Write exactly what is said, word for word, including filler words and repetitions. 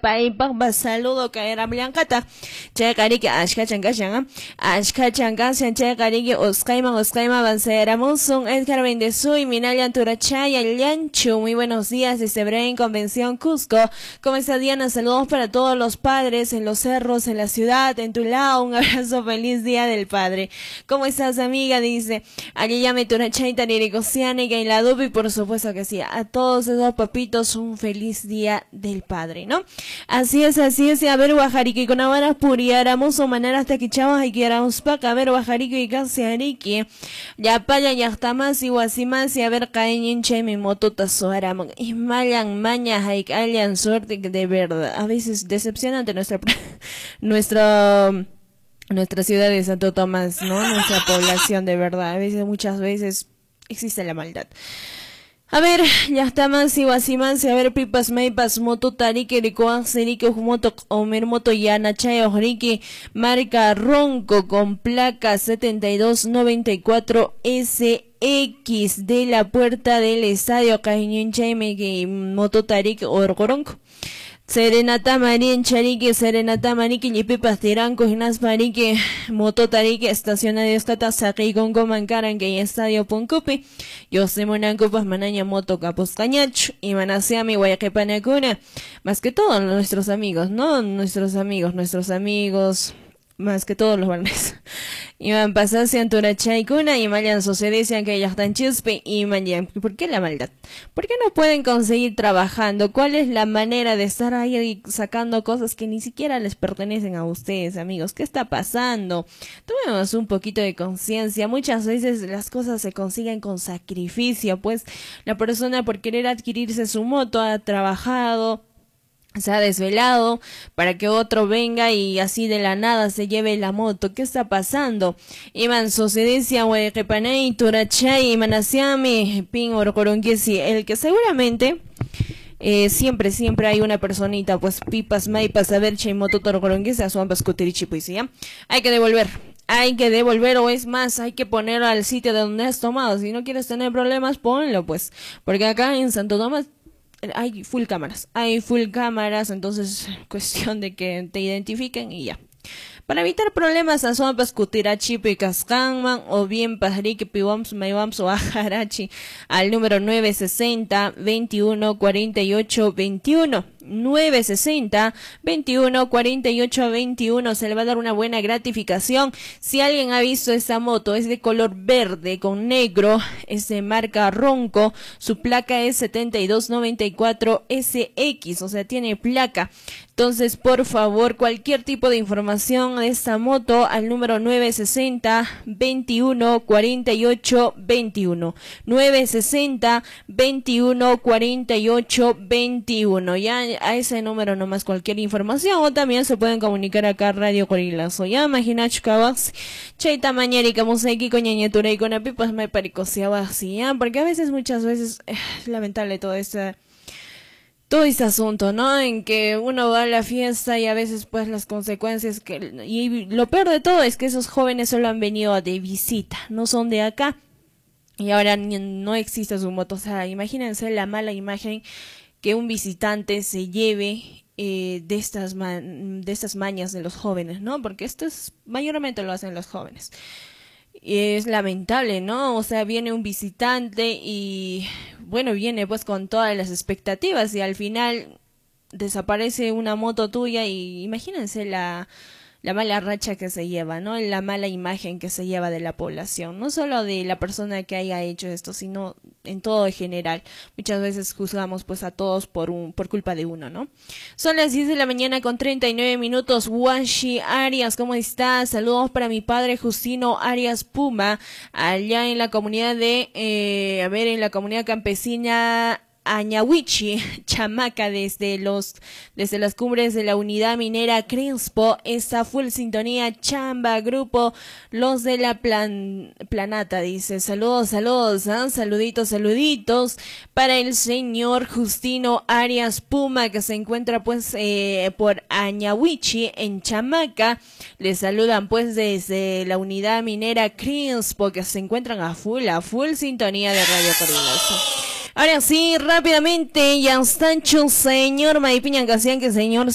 paypaqpas saludo caera blancata chay qariki ashka chankashan ashka chankashan chay qariki usqayman usqayman avanzaramusun Edgar Bendesuy Minallan Turachaya Llanchu. Muy buenos días desde Brain Convención Cusco. ¿Cómo está Diana? Saludos para todos los padres en los cerros, en la ciudad, en tu lado. Un abrazo, feliz día del padre. ¿Cómo estás, amiga? Dice Ayayame Turachay Tariricosiana y la Dubi, por supuesto que sí. A todos esos papitos un feliz día del padre, ¿no? Así es, así es. A ver, Guajariki, con ahora puriáramos o manera hasta que chavos y quieramos paca. A ver, Guajariki y casi ariki. Ya paya, ya está más y guasimas y a ver, caen che mi moto tazoaram. Y mayan maña, hay allan suerte de verdad. A veces decepcionante nuestra, nuestra, nuestra ciudad de Santo Tomás, ¿no? Nuestra población de verdad. A veces, muchas veces existe la maldad. A ver, ya está más y guasimas y a ver, pipas maipas moto tarike ricoan serike moto omer moto yana chayo riki marca ronco con placa setenta y dos noventa y cuatro S X de la puerta del estadio Cajiñín Chaime que moto tarike orgoronco. Serenata Marín Charique, Serenata Marique, Lipipas Tiranco, Ginas Marique, Moto Tarique, Estacionario Estata, Saqui con Gomancaran, que Estadio Puncupi, yo sé Monancupas Manaña Moto Capos Cañach, y Manaseami Guayaquepanacuna, más que todos nuestros amigos, ¿no? Nuestros amigos, nuestros amigos, más que todos los varones. Iban pasarse Antura Chaikuna y Mayan sucedían que ya están chispe y Mayan. ¿Por qué la maldad? ¿Por qué no pueden conseguir trabajando? ¿Cuál es la manera de estar ahí sacando cosas que ni siquiera les pertenecen a ustedes, amigos? ¿Qué está pasando? Tomemos un poquito de conciencia. Muchas veces las cosas se consiguen con sacrificio, pues la persona por querer adquirirse su moto ha trabajado, se ha desvelado para que otro venga y así de la nada se lleve la moto. ¿Qué está pasando? Iman Socedecia, Huequepanay, Turachay, Manasiami, Pin Orocoronquesi, el que seguramente eh, siempre, siempre hay una personita, pues pipas, maipas, a ver, Chaimoto, Torocoronquesi, a su ambas cuterichipuisi, ¿ya? Hay que devolver. Hay que devolver o es más, hay que ponerlo al sitio de donde has tomado. Si no quieres tener problemas, ponlo, pues. Porque acá en Santo Tomás hay full cámaras, hay full cámaras, entonces cuestión de que te identifiquen y ya. Para evitar problemas, a son pascutirachi y cascanman o bien pasarique piwams maywams o ajarachi al número nueve sesenta veintiuno cuarenta y ocho veintiuno. nueve sesenta veintiuno cuarenta y ocho veintiuno. Se le va a dar una buena gratificación. Si alguien ha visto esa moto, es de color verde con negro, es de marca Ronco, su placa es setenta y dos noventa y cuatro S X, o sea, tiene placa. Entonces, por favor, cualquier tipo de información de esta moto al número nueve sesenta veintiuno cuarenta y ocho veintiuno. nueve sesenta veintiuno cuarenta y ocho veintiuno. Ya a ese número nomás cualquier información, o también se pueden comunicar acá a Radio Corilazo. Ya imaginacho cabas chaita mañana y camuseiki con ñañatura y con apipas me paricosiaba así, ya, porque a veces, muchas veces es eh, lamentable todo este todo este asunto, ¿no? En que uno va a la fiesta y a veces pues las consecuencias que, y lo peor de todo es que esos jóvenes solo han venido de visita, no son de acá y ahora no existe su moto. O sea, imagínense la mala imagen que un visitante se lleve eh, de estas man, de estas mañas de los jóvenes, ¿no? Porque esto es, mayormente lo hacen los jóvenes. Y es lamentable, ¿no? O sea, viene un visitante y, bueno, viene pues con todas las expectativas y al final desaparece una moto tuya y imagínense la, la mala racha que se lleva, ¿no? La mala imagen que se lleva de la población, no solo de la persona que haya hecho esto, sino en todo en general. Muchas veces juzgamos pues a todos por un por culpa de uno, ¿no? Son las diez de la mañana con treinta y nueve minutos. Washi Arias, ¿cómo estás? Saludos para mi padre Justino Arias Puma, allá en la comunidad de, eh, a ver, en la comunidad campesina Añahuichi, Chamaca, desde los desde las cumbres de la unidad minera Crispo, esta full sintonía Chamba, grupo Los de la plan, Planata, dice, saludos, saludos, ¿eh? saluditos, saluditos para el señor Justino Arias Puma, que se encuentra pues eh, por Añahuichi, en Chamaca. Les saludan pues desde la unidad minera Crispo, que se encuentran a full, a full sintonía de Radio Corilazo. Ahora sí, rápidamente, ya está hecho, señor Maipiña Casian, que señor